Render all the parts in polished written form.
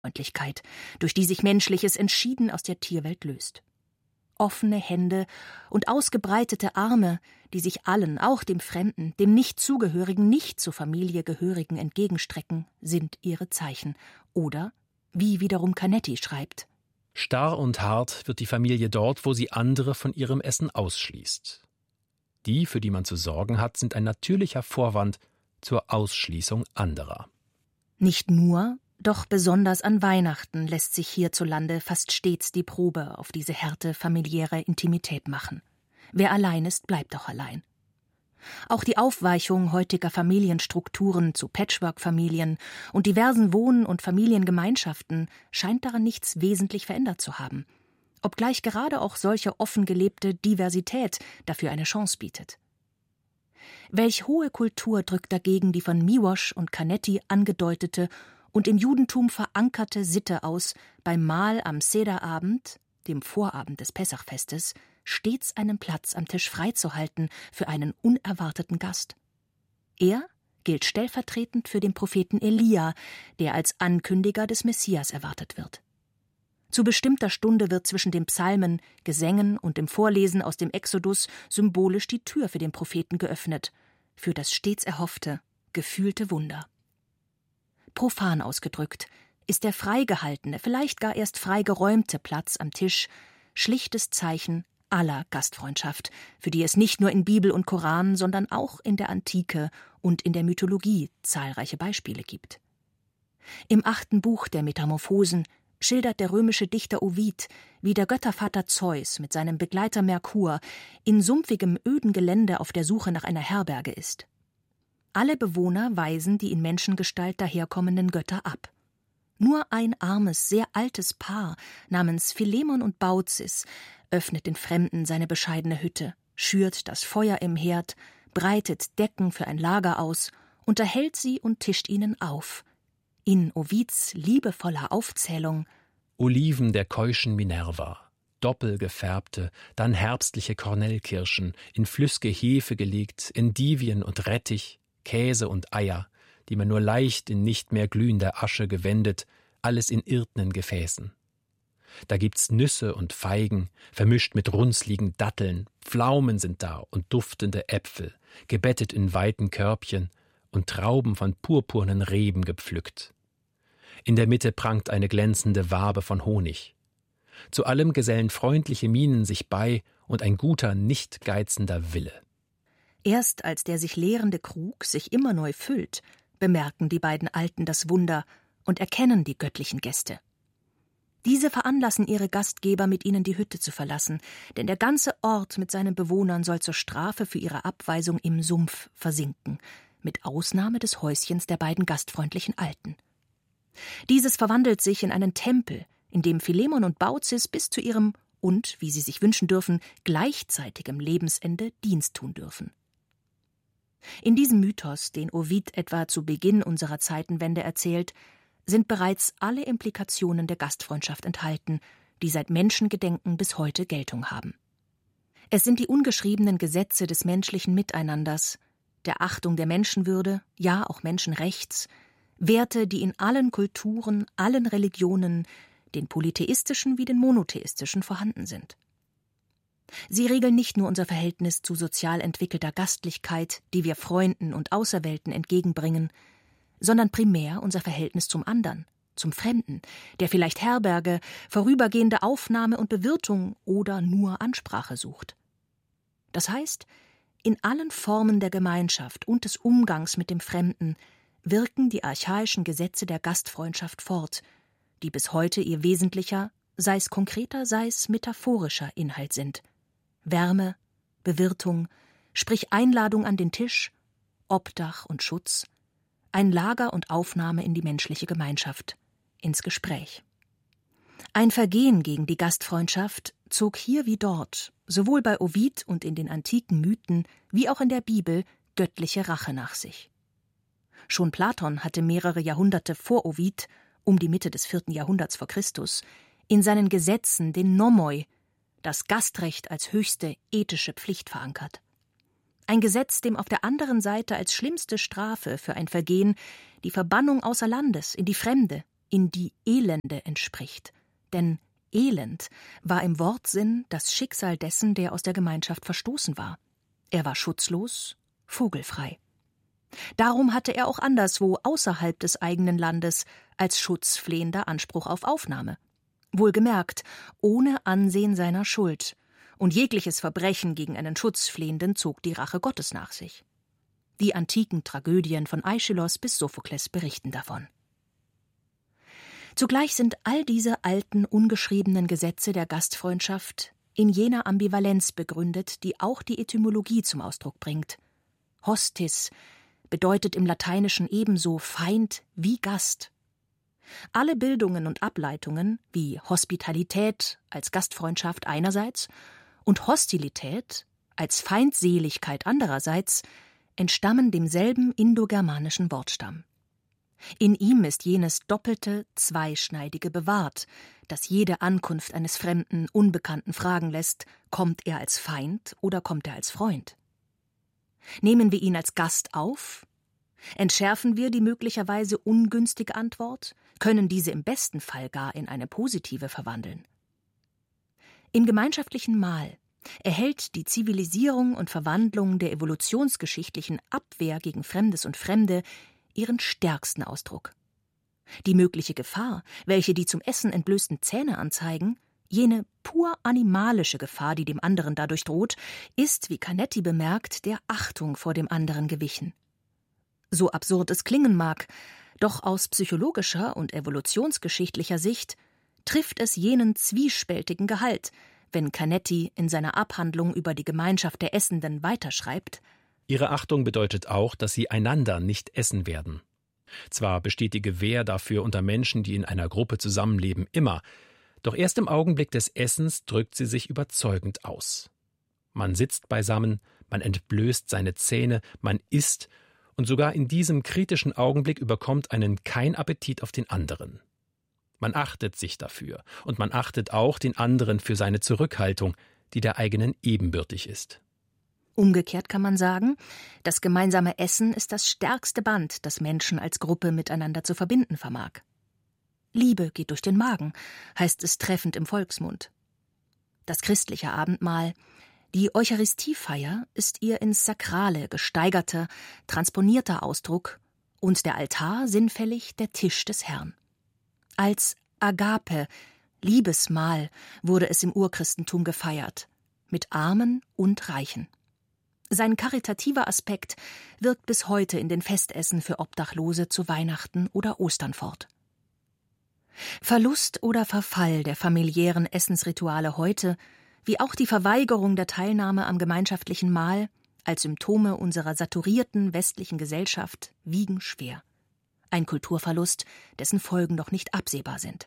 Freundlichkeit, durch die sich Menschliches entschieden aus der Tierwelt löst. Offene Hände und ausgebreitete Arme, die sich allen, auch dem Fremden, dem Nicht-Zugehörigen, nicht zur Familie Gehörigen entgegenstrecken, sind ihre Zeichen. Oder, wie wiederum Canetti schreibt: Starr und hart wird die Familie dort, wo sie andere von ihrem Essen ausschließt. Die, für die man zu sorgen hat, sind ein natürlicher Vorwand zur Ausschließung anderer. Nicht nur, doch besonders an Weihnachten lässt sich hierzulande fast stets die Probe auf diese Härte familiärer Intimität machen. Wer allein ist, bleibt auch allein. Auch die Aufweichung heutiger Familienstrukturen zu Patchwork-Familien und diversen Wohn- und Familiengemeinschaften scheint daran nichts wesentlich verändert zu haben, obgleich gerade auch solche offen gelebte Diversität dafür eine Chance bietet. Welch hohe Kultur drückt dagegen die von Miłosz und Canetti angedeutete und im Judentum verankerte Sitte aus, beim Mahl am Sederabend, dem Vorabend des Pessachfestes, stets einen Platz am Tisch freizuhalten für einen unerwarteten Gast. Er gilt stellvertretend für den Propheten Elia, der als Ankündiger des Messias erwartet wird. Zu bestimmter Stunde wird zwischen den Psalmen, Gesängen und dem Vorlesen aus dem Exodus symbolisch die Tür für den Propheten geöffnet, für das stets erhoffte, gefühlte Wunder. Profan ausgedrückt ist der freigehaltene, vielleicht gar erst freigeräumte Platz am Tisch schlichtes Zeichen aller Gastfreundschaft, für die es nicht nur in Bibel und Koran, sondern auch in der Antike und in der Mythologie zahlreiche Beispiele gibt. Im 8. Buch der Metamorphosen schildert der römische Dichter Ovid, wie der Göttervater Zeus mit seinem Begleiter Merkur in sumpfigem, öden Gelände auf der Suche nach einer Herberge ist. Alle Bewohner weisen die in Menschengestalt daherkommenden Götter ab. Nur ein armes, sehr altes Paar namens Philemon und Baucis öffnet den Fremden seine bescheidene Hütte, schürt das Feuer im Herd, breitet Decken für ein Lager aus, unterhält sie und tischt ihnen auf. In Ovids liebevoller Aufzählung: Oliven der keuschen Minerva, doppelgefärbte, dann herbstliche Kornelkirschen, in flüssige Hefe gelegt, Endivien und Rettich, Käse und Eier, die man nur leicht in nicht mehr glühende Asche gewendet, alles in irdenen Gefäßen. Da gibt's Nüsse und Feigen, vermischt mit runzligen Datteln, Pflaumen sind da und duftende Äpfel, gebettet in weiten Körbchen und Trauben von purpurnen Reben gepflückt. In der Mitte prangt eine glänzende Wabe von Honig. Zu allem gesellen freundliche Mienen sich bei und ein guter, nicht geizender Wille. Erst als der sich leerende Krug sich immer neu füllt, bemerken die beiden Alten das Wunder und erkennen die göttlichen Gäste. Diese veranlassen ihre Gastgeber, mit ihnen die Hütte zu verlassen, denn der ganze Ort mit seinen Bewohnern soll zur Strafe für ihre Abweisung im Sumpf versinken, mit Ausnahme des Häuschens der beiden gastfreundlichen Alten. Dieses verwandelt sich in einen Tempel, in dem Philemon und Baucis bis zu ihrem und, wie sie sich wünschen dürfen, gleichzeitigem Lebensende Dienst tun dürfen. In diesem Mythos, den Ovid etwa zu Beginn unserer Zeitenwende erzählt, sind bereits alle Implikationen der Gastfreundschaft enthalten, die seit Menschengedenken bis heute Geltung haben. Es sind die ungeschriebenen Gesetze des menschlichen Miteinanders, der Achtung der Menschenwürde, ja auch Menschenrechts, Werte, die in allen Kulturen, allen Religionen, den polytheistischen wie den monotheistischen, vorhanden sind. Sie regeln nicht nur unser Verhältnis zu sozial entwickelter Gastlichkeit, die wir Freunden und Auserwählten entgegenbringen, sondern primär unser Verhältnis zum anderen, zum Fremden, der vielleicht Herberge, vorübergehende Aufnahme und Bewirtung oder nur Ansprache sucht. Das heißt, in allen Formen der Gemeinschaft und des Umgangs mit dem Fremden wirken die archaischen Gesetze der Gastfreundschaft fort, die bis heute ihr wesentlicher, sei es konkreter, sei es metaphorischer Inhalt sind. Wärme, Bewirtung, sprich Einladung an den Tisch, Obdach und Schutz, ein Lager und Aufnahme in die menschliche Gemeinschaft, ins Gespräch. Ein Vergehen gegen die Gastfreundschaft zog hier wie dort, sowohl bei Ovid und in den antiken Mythen wie auch in der Bibel, göttliche Rache nach sich. Schon Platon hatte mehrere Jahrhunderte vor Ovid, um die Mitte des 4. Jahrhunderts vor Christus, in seinen Gesetzen den Nomoi, das Gastrecht als höchste ethische Pflicht verankert. Ein Gesetz, dem auf der anderen Seite als schlimmste Strafe für ein Vergehen die Verbannung außer Landes in die Fremde, in die Elende entspricht. Denn Elend war im Wortsinn das Schicksal dessen, der aus der Gemeinschaft verstoßen war. Er war schutzlos, vogelfrei. Darum hatte er auch anderswo außerhalb des eigenen Landes als Schutzflehender Anspruch auf Aufnahme. Wohlgemerkt, ohne Ansehen seiner Schuld, und jegliches Verbrechen gegen einen Schutzflehenden zog die Rache Gottes nach sich. Die antiken Tragödien von Aeschylos bis Sophokles berichten davon. Zugleich sind all diese alten, ungeschriebenen Gesetze der Gastfreundschaft in jener Ambivalenz begründet, die auch die Etymologie zum Ausdruck bringt. Hostis bedeutet im Lateinischen ebenso Feind wie Gast. Alle Bildungen und Ableitungen, wie Hospitalität als Gastfreundschaft einerseits und Hostilität als Feindseligkeit andererseits, entstammen demselben indogermanischen Wortstamm. In ihm ist jenes doppelte, zweischneidige bewahrt, das jede Ankunft eines fremden, Unbekannten fragen lässt, kommt er als Feind oder kommt er als Freund? Nehmen wir ihn als Gast auf? Entschärfen wir die möglicherweise ungünstige Antwort? Können diese im besten Fall gar in eine positive verwandeln? Im gemeinschaftlichen Mahl erhält die Zivilisierung und Verwandlung der evolutionsgeschichtlichen Abwehr gegen Fremdes und Fremde ihren stärksten Ausdruck. Die mögliche Gefahr, welche die zum Essen entblößten Zähne anzeigen, jene pur animalische Gefahr, die dem anderen dadurch droht, ist, wie Canetti bemerkt, der Achtung vor dem anderen gewichen. So absurd es klingen mag, doch aus psychologischer und evolutionsgeschichtlicher Sicht trifft es jenen zwiespältigen Gehalt, wenn Canetti in seiner Abhandlung über die Gemeinschaft der Essenden weiterschreibt: Ihre Achtung bedeutet auch, dass sie einander nicht essen werden. Zwar besteht die Gewähr dafür unter Menschen, die in einer Gruppe zusammenleben, immer, doch erst im Augenblick des Essens drückt sie sich überzeugend aus. Man sitzt beisammen, man entblößt seine Zähne, man isst, und sogar in diesem kritischen Augenblick überkommt einen kein Appetit auf den anderen. Man achtet sich dafür, und man achtet auch den anderen für seine Zurückhaltung, die der eigenen ebenbürtig ist. Umgekehrt kann man sagen, das gemeinsame Essen ist das stärkste Band, das Menschen als Gruppe miteinander zu verbinden vermag. Liebe geht durch den Magen, heißt es treffend im Volksmund. Das christliche Abendmahl, die Eucharistiefeier, ist ihr ins Sakrale gesteigerter, transponierter Ausdruck und der Altar sinnfällig der Tisch des Herrn. Als Agape, Liebesmahl, wurde es im Urchristentum gefeiert, mit Armen und Reichen. Sein karitativer Aspekt wirkt bis heute in den Festessen für Obdachlose zu Weihnachten oder Ostern fort. Verlust oder Verfall der familiären Essensrituale heute, wie auch die Verweigerung der Teilnahme am gemeinschaftlichen Mahl, als Symptome unserer saturierten westlichen Gesellschaft, wiegen schwer. Ein Kulturverlust, dessen Folgen noch nicht absehbar sind.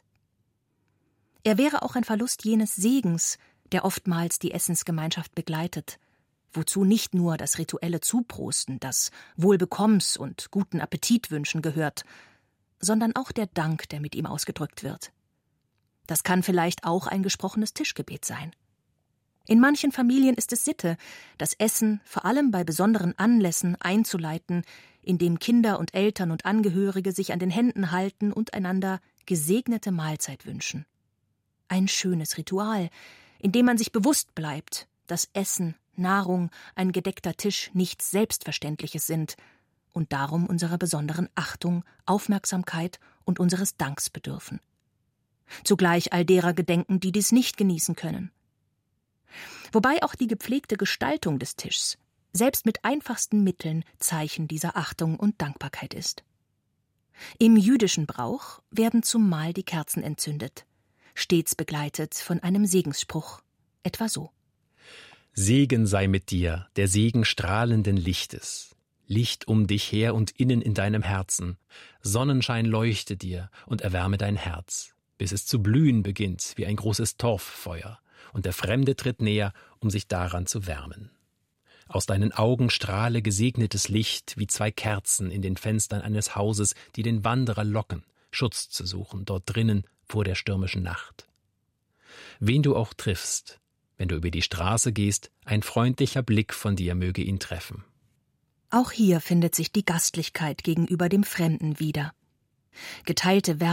Er wäre auch ein Verlust jenes Segens, der oftmals die Essensgemeinschaft begleitet, wozu nicht nur das rituelle Zuprosten, das Wohlbekommens und guten Appetit wünschen gehört, sondern auch der Dank, der mit ihm ausgedrückt wird. Das kann vielleicht auch ein gesprochenes Tischgebet sein. In manchen Familien ist es Sitte, das Essen vor allem bei besonderen Anlässen einzuleiten, indem Kinder und Eltern und Angehörige sich an den Händen halten und einander gesegnete Mahlzeit wünschen. Ein schönes Ritual, in dem man sich bewusst bleibt, dass Essen, Nahrung, ein gedeckter Tisch nichts Selbstverständliches sind und darum unserer besonderen Achtung, Aufmerksamkeit und unseres Danks bedürfen. Zugleich all derer gedenken, die dies nicht genießen können. Wobei auch die gepflegte Gestaltung des Tischs, selbst mit einfachsten Mitteln, Zeichen dieser Achtung und Dankbarkeit ist. Im jüdischen Brauch werden zum Mahl die Kerzen entzündet, stets begleitet von einem Segensspruch, etwa so: Segen sei mit dir, der Segen strahlenden Lichtes. Licht um dich her und innen in deinem Herzen. Sonnenschein leuchte dir und erwärme dein Herz, bis es zu blühen beginnt wie ein großes Torffeuer, und der Fremde tritt näher, um sich daran zu wärmen. Aus deinen Augen strahle gesegnetes Licht wie zwei Kerzen in den Fenstern eines Hauses, die den Wanderer locken, Schutz zu suchen, dort drinnen vor der stürmischen Nacht. Wen du auch triffst, wenn du über die Straße gehst, ein freundlicher Blick von dir möge ihn treffen. Auch hier findet sich die Gastlichkeit gegenüber dem Fremden wieder. Geteilte Wärme,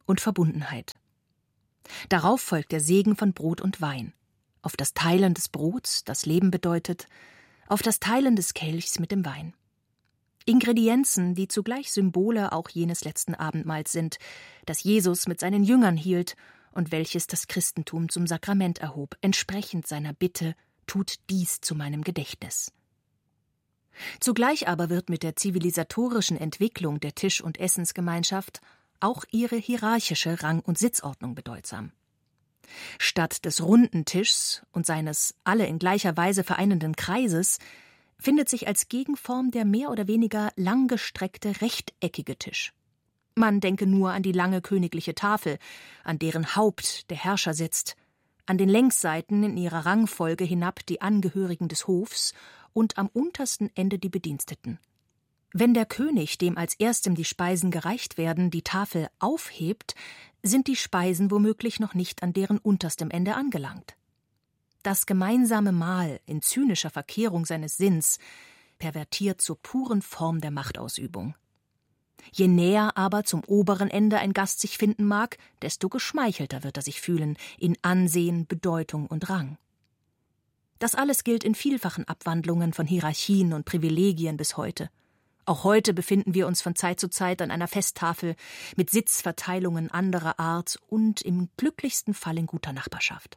und Verbundenheit. Darauf folgt der Segen von Brot und Wein, auf das Teilen des Brots, das Leben bedeutet, auf das Teilen des Kelchs mit dem Wein. Ingredienzen, die zugleich Symbole auch jenes letzten Abendmahls sind, das Jesus mit seinen Jüngern hielt und welches das Christentum zum Sakrament erhob, entsprechend seiner Bitte: »Tut dies zu meinem Gedächtnis.« Zugleich aber wird mit der zivilisatorischen Entwicklung der Tisch- und Essensgemeinschaft auch ihre hierarchische Rang- und Sitzordnung bedeutsam. Statt des runden Tischs und seines alle in gleicher Weise vereinenden Kreises findet sich als Gegenform der mehr oder weniger langgestreckte rechteckige Tisch. Man denke nur an die lange königliche Tafel, an deren Haupt der Herrscher sitzt, an den Längsseiten in ihrer Rangfolge hinab die Angehörigen des Hofs und am untersten Ende die Bediensteten. Wenn der König, dem als erstem die Speisen gereicht werden, die Tafel aufhebt, sind die Speisen womöglich noch nicht an deren unterstem Ende angelangt. Das gemeinsame Mahl in zynischer Verkehrung seines Sinns pervertiert zur puren Form der Machtausübung. Je näher aber zum oberen Ende ein Gast sich finden mag, desto geschmeichelter wird er sich fühlen in Ansehen, Bedeutung und Rang. Das alles gilt in vielfachen Abwandlungen von Hierarchien und Privilegien bis heute. Auch heute befinden wir uns von Zeit zu Zeit an einer Festtafel mit Sitzverteilungen anderer Art und im glücklichsten Fall in guter Nachbarschaft.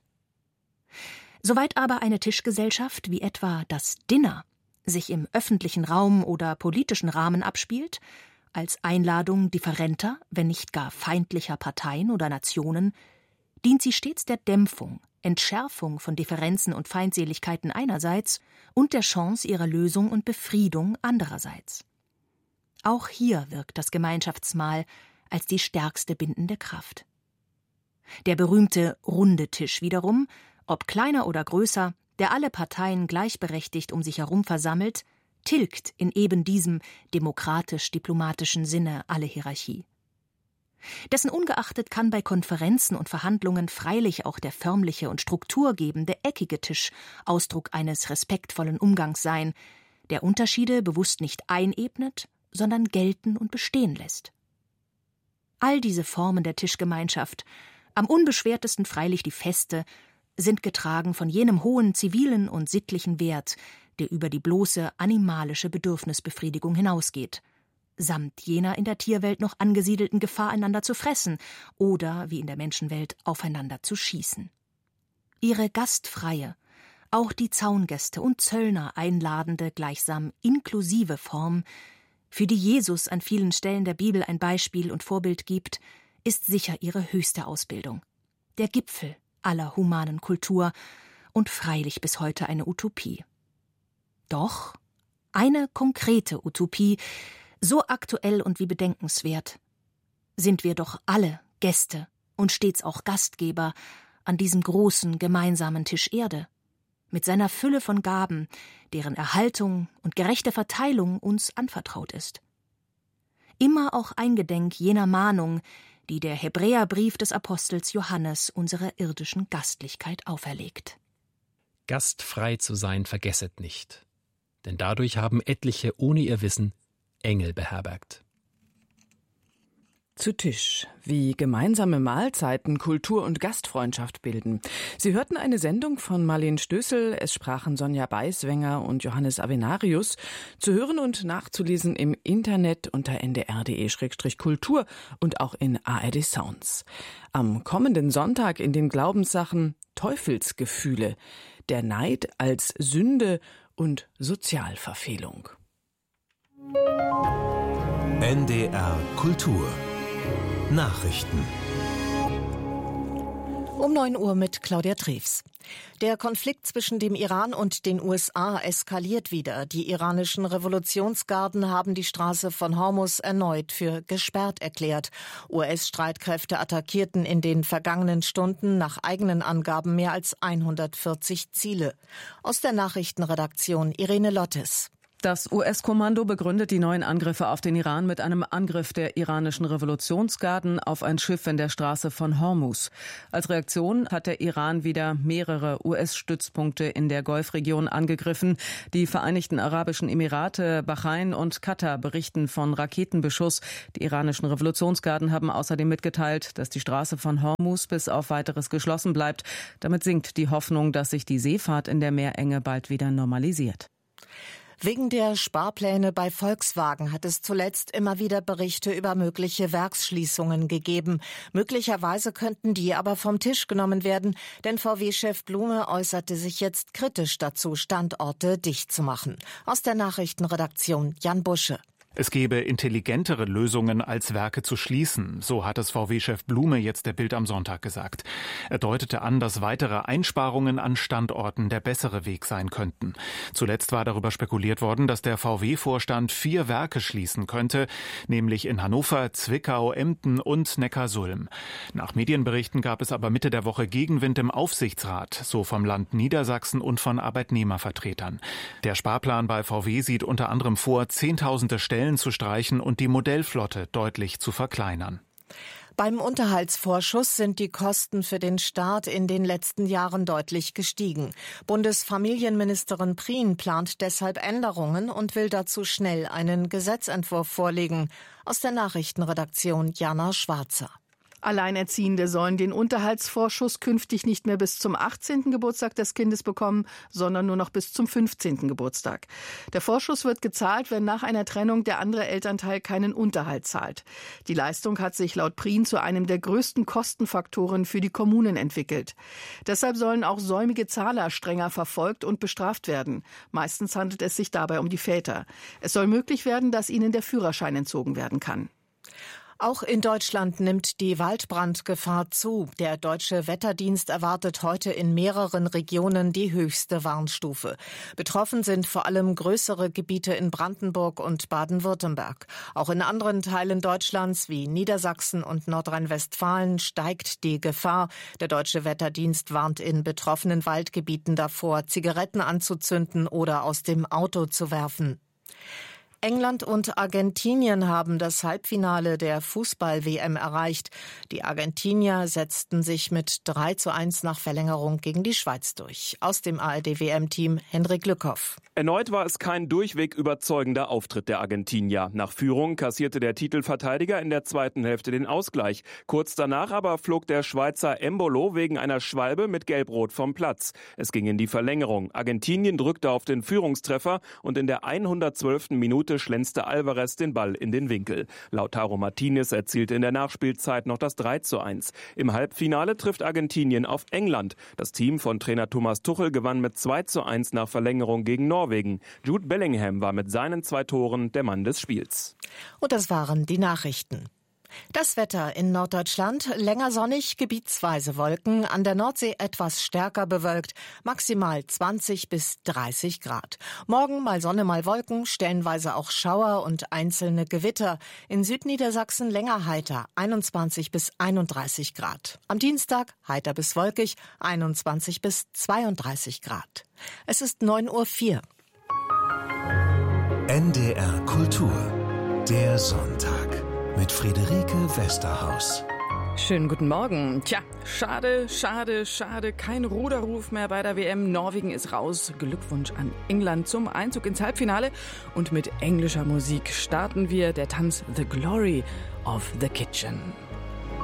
Soweit aber eine Tischgesellschaft wie etwa das Dinner sich im öffentlichen Raum oder politischen Rahmen abspielt, als Einladung differenter, wenn nicht gar feindlicher Parteien oder Nationen, dient sie stets der Dämpfung, Entschärfung von Differenzen und Feindseligkeiten einerseits und der Chance ihrer Lösung und Befriedung andererseits. Auch hier wirkt das Gemeinschaftsmahl als die stärkste bindende Kraft. Der berühmte runde Tisch wiederum, ob kleiner oder größer, der alle Parteien gleichberechtigt um sich herum versammelt, tilgt in eben diesem demokratisch-diplomatischen Sinne alle Hierarchie. Dessen ungeachtet kann bei Konferenzen und Verhandlungen freilich auch der förmliche und strukturgebende eckige Tisch Ausdruck eines respektvollen Umgangs sein, der Unterschiede bewusst nicht einebnet, sondern gelten und bestehen lässt. All diese Formen der Tischgemeinschaft, am unbeschwertesten freilich die Feste, sind getragen von jenem hohen zivilen und sittlichen Wert, der über die bloße animalische Bedürfnisbefriedigung hinausgeht, samt jener in der Tierwelt noch angesiedelten Gefahr, einander zu fressen oder, wie in der Menschenwelt, aufeinander zu schießen. Ihre gastfreie, auch die Zaungäste und Zöllner einladende, gleichsam inklusive Form, für die Jesus an vielen Stellen der Bibel ein Beispiel und Vorbild gibt, ist sicher ihre höchste Ausbildung, der Gipfel aller humanen Kultur und freilich bis heute eine Utopie. Doch eine konkrete Utopie, so aktuell und wie bedenkenswert. Sind wir doch alle Gäste und stets auch Gastgeber an diesem großen gemeinsamen Tisch Erde, mit seiner Fülle von Gaben, deren Erhaltung und gerechte Verteilung uns anvertraut ist. Immer auch eingedenk jener Mahnung, die der Hebräerbrief des Apostels Johannes unserer irdischen Gastlichkeit auferlegt. Gastfrei zu sein vergesset nicht, denn dadurch haben etliche ohne ihr Wissen Engel beherbergt. Zu Tisch, wie gemeinsame Mahlzeiten Kultur und Gastfreundschaft bilden. Sie hörten eine Sendung von Marleen Stößel, es sprachen Sonja Beiswenger und Johannes Avenarius, zu hören und nachzulesen im Internet unter ndr.de/kultur und auch in ARD Sounds. Am kommenden Sonntag in den Glaubenssachen Teufelsgefühle, der Neid als Sünde und Sozialverfehlung. NDR Kultur Nachrichten. Um 9 Uhr mit Claudia Treves. Der Konflikt zwischen dem Iran und den USA eskaliert wieder. Die iranischen Revolutionsgarden haben die Straße von Hormuz erneut für gesperrt erklärt. US-Streitkräfte attackierten in den vergangenen Stunden nach eigenen Angaben mehr als 140 Ziele. Aus der Nachrichtenredaktion Irene Lottes. Das US-Kommando begründet die neuen Angriffe auf den Iran mit einem Angriff der iranischen Revolutionsgarden auf ein Schiff in der Straße von Hormuz. Als Reaktion hat der Iran wieder mehrere US-Stützpunkte in der Golfregion angegriffen. Die Vereinigten Arabischen Emirate, Bahrain und Katar berichten von Raketenbeschuss. Die iranischen Revolutionsgarden haben außerdem mitgeteilt, dass die Straße von Hormuz bis auf Weiteres geschlossen bleibt. Damit sinkt die Hoffnung, dass sich die Seefahrt in der Meerenge bald wieder normalisiert. Wegen der Sparpläne bei Volkswagen hat es zuletzt immer wieder Berichte über mögliche Werksschließungen gegeben. Möglicherweise könnten die aber vom Tisch genommen werden, denn VW-Chef Blume äußerte sich jetzt kritisch dazu, Standorte dicht zu machen. Aus der Nachrichtenredaktion Jan Busche. Es gebe intelligentere Lösungen, als Werke zu schließen, so hat es VW-Chef Blume jetzt der Bild am Sonntag gesagt. Er deutete an, dass weitere Einsparungen an Standorten der bessere Weg sein könnten. Zuletzt war darüber spekuliert worden, dass der VW-Vorstand 4 Werke schließen könnte, nämlich in Hannover, Zwickau, Emden und Neckarsulm. Nach Medienberichten gab es aber Mitte der Woche Gegenwind im Aufsichtsrat, so vom Land Niedersachsen und von Arbeitnehmervertretern. Der Sparplan bei VW sieht unter anderem vor, Zehntausende Stellen zu streichen und die Modellflotte deutlich zu verkleinern. Beim Unterhaltsvorschuss sind die Kosten für den Staat in den letzten Jahren deutlich gestiegen. Bundesfamilienministerin Prien plant deshalb Änderungen und will dazu schnell einen Gesetzentwurf vorlegen. Aus der Nachrichtenredaktion Jana Schwarzer. Alleinerziehende sollen den Unterhaltsvorschuss künftig nicht mehr bis zum 18. Geburtstag des Kindes bekommen, sondern nur noch bis zum 15. Geburtstag. Der Vorschuss wird gezahlt, wenn nach einer Trennung der andere Elternteil keinen Unterhalt zahlt. Die Leistung hat sich laut Prien zu einem der größten Kostenfaktoren für die Kommunen entwickelt. Deshalb sollen auch säumige Zahler strenger verfolgt und bestraft werden. Meistens handelt es sich dabei um die Väter. Es soll möglich werden, dass ihnen der Führerschein entzogen werden kann. Auch in Deutschland nimmt die Waldbrandgefahr zu. Der Deutsche Wetterdienst erwartet heute in mehreren Regionen die höchste Warnstufe. Betroffen sind vor allem größere Gebiete in Brandenburg und Baden-Württemberg. Auch in anderen Teilen Deutschlands wie Niedersachsen und Nordrhein-Westfalen steigt die Gefahr. Der Deutsche Wetterdienst warnt in betroffenen Waldgebieten davor, Zigaretten anzuzünden oder aus dem Auto zu werfen. England und Argentinien haben das Halbfinale der Fußball-WM erreicht. Die Argentinier setzten sich mit 3:1 nach Verlängerung gegen die Schweiz durch. Aus dem ARD-WM-Team Hendrik Lückhoff. Erneut war es kein durchweg überzeugender Auftritt der Argentinier. Nach Führung kassierte der Titelverteidiger in der zweiten Hälfte den Ausgleich. Kurz danach aber flog der Schweizer Embolo wegen einer Schwalbe mit Gelb-Rot vom Platz. Es ging in die Verlängerung. Argentinien drückte auf den Führungstreffer und in der 112. Minute schlänzte Alvarez den Ball in den Winkel. Lautaro Martinez erzielte in der Nachspielzeit noch das 3:1. Im Halbfinale trifft Argentinien auf England. Das Team von Trainer Thomas Tuchel gewann mit 2:1 nach Verlängerung gegen Norwegen. Jude Bellingham war mit seinen 2 Toren der Mann des Spiels. Und das waren die Nachrichten. Das Wetter in Norddeutschland: länger sonnig, gebietsweise Wolken, an der Nordsee etwas stärker bewölkt, maximal 20 bis 30 Grad. Morgen mal Sonne, mal Wolken, stellenweise auch Schauer und einzelne Gewitter. In Südniedersachsen länger heiter, 21 bis 31 Grad. Am Dienstag heiter bis wolkig, 21 bis 32 Grad. Es ist 9:04 Uhr. NDR Kultur, der Sonntag. Mit Friederike Westerhaus. Schönen guten Morgen. Tja, schade. Kein Ruderruf mehr bei der WM. Norwegen ist raus. Glückwunsch an England zum Einzug ins Halbfinale. Und mit englischer Musik starten wir der Tanz The Glory of the Kitchen.